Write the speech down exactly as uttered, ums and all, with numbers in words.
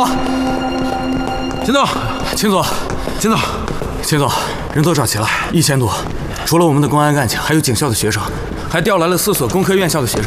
秦总，秦总，秦总，秦总，人都找齐了，一千多，除了我们的公安干警，还有警校的学生，还调来了四所工科院校的学生。